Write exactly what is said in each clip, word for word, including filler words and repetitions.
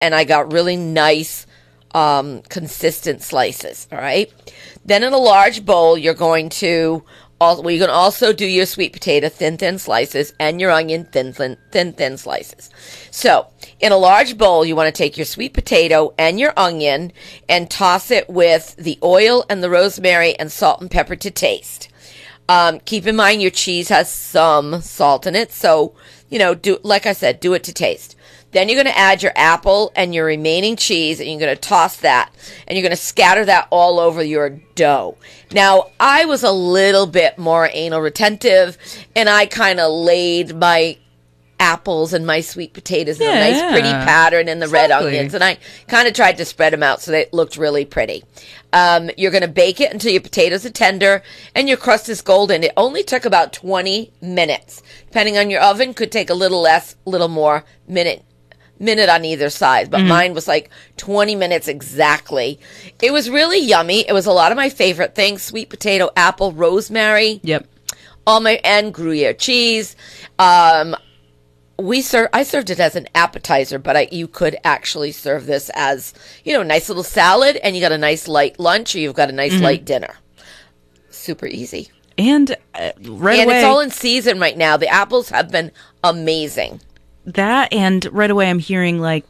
and I got really nice um, consistent slices, all right? Then in a large bowl, you're going to, also, well, you can also do your sweet potato thin, thin slices and your onion thin, thin, thin, thin slices. So in a large bowl, you want to take your sweet potato and your onion and toss it with the oil and the rosemary and salt and pepper to taste. Um, keep in mind your cheese has some salt in it, so, you know, do like I said, do it to taste. Then you're going to add your apple and your remaining cheese, and you're going to toss that, and you're going to scatter that all over your dough. Now, I was a little bit more anal retentive, and I kind of laid my apples and my sweet potatoes in yeah, a nice yeah. pretty pattern and the exactly. red onions, and I kind of tried to spread them out so they looked really pretty. Um, you're going to bake it until your potatoes are tender and your crust is golden. It only took about twenty minutes. Depending on your oven, could take a little less, little more, minute minute on either side, but mm-hmm. mine was like twenty minutes exactly. It was really yummy. It was a lot of my favorite things: sweet potato, apple, rosemary. Yep. All my and Gruyere cheese. Um, we serve. I served it as an appetizer, but I, you could actually serve this as, you know, a nice little salad, and you got a nice light lunch, or you've got a nice mm-hmm. light dinner. Super easy. And uh, right and away, it's all in season right now. The apples have been amazing. That, and right away I'm hearing like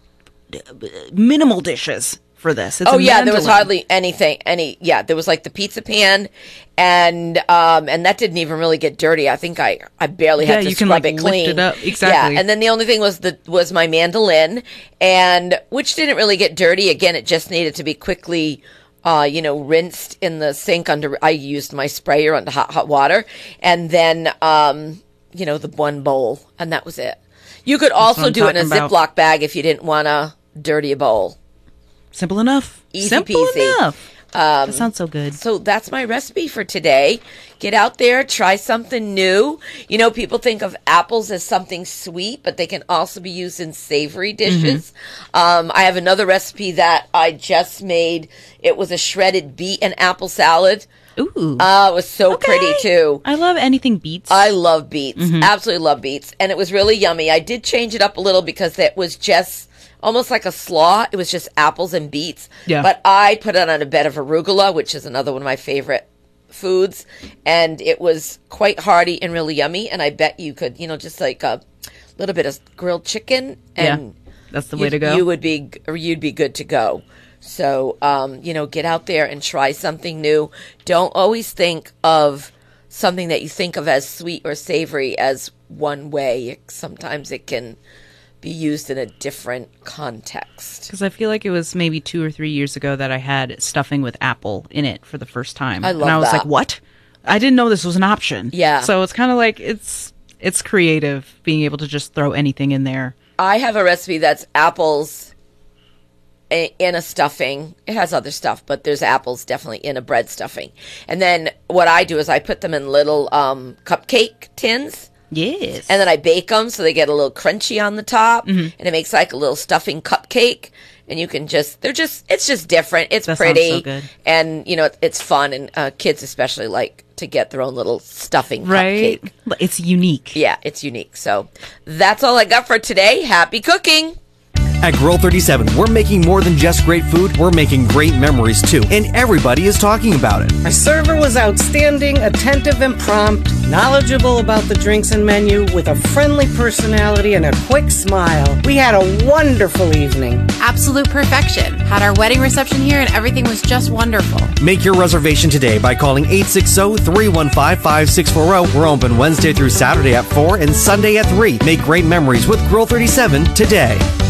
minimal dishes for this. It's oh a yeah, mandolin. there was hardly anything. Any yeah, there was like the pizza pan, and um, and that didn't even really get dirty. I think I, I barely yeah, had to you can, scrub like, it clean. Lift it up. Exactly. Yeah, and then the only thing was the was my mandolin, and which didn't really get dirty. Again, it just needed to be quickly, uh, you know, rinsed in the sink under. I used my sprayer under hot hot water, and then um, you know, the one bowl, and that was it. You could also do it in a about. Ziploc bag if you didn't want to dirty a bowl. Simple enough. Easy Simple peasy. enough. Um, that sounds so good. So that's my recipe for today. Get out there, try something new. You know, people think of apples as something sweet, but they can also be used in savory dishes. Mm-hmm. Um, I have another recipe that I just made. It was a shredded beet and apple salad. Ooh. Uh, it was so okay. pretty, too. I love anything beets. I love beets. Mm-hmm. Absolutely love beets. And it was really yummy. I did change it up a little because it was just almost like a slaw. It was just apples and beets. Yeah. But I put it on a bed of arugula, which is another one of my favorite foods. And it was quite hearty and really yummy. And I bet you could, you know, just like a little bit of grilled chicken. And yeah, that's the way to go. You would be, or you'd be good to go. So, um, you know, get out there and try something new. Don't always think of something that you think of as sweet or savory as one way. Sometimes it can be used in a different context. Because I feel like it was maybe two or three years ago that I had stuffing with apple in it for the first time. I love And I was that. like, what? I didn't know this was an option. Yeah. So it's kind of like, it's it's creative being able to just throw anything in there. I have a recipe that's apples in a stuffing. It has other stuff, but there's apples definitely in a bread stuffing. And then what I do is I put them in little um, cupcake tins. Yes. And then I bake them so they get a little crunchy on the top. Mm-hmm. And it makes like a little stuffing cupcake. And you can just, they're just, it's just different. It's that pretty. Sounds so good. And, you know, it, it's fun. And uh, kids especially like to get their own little stuffing right? cupcake. It's unique. Yeah, it's unique. So that's all I got for today. Happy cooking. At Grill thirty-seven, we're making more than just great food, we're making great memories too, and everybody is talking about it. Our server was outstanding, attentive and prompt, knowledgeable about the drinks and menu, with a friendly personality and a quick smile. We had a wonderful evening. Absolute perfection. Had our wedding reception here and everything was just wonderful. Make your reservation today by calling eight six zero, three one five, five six four zero. We're open Wednesday through Saturday at four and Sunday at three. Make great memories with Grill thirty-seven today.